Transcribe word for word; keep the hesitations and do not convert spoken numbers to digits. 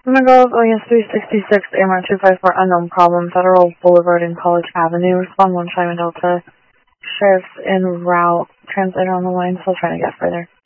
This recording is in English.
My girls, oh yes, three sixty-six, Airmark two five four, unknown problem, Federal Boulevard and College Avenue, respond one China Delta, sheriff's en route, translator on the line, still trying to get further.